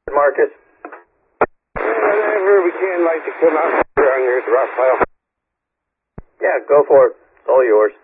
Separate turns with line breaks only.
Marcus.
Whenever we can, like to come out here on this rock pile.
Yeah, go for it. It's all yours.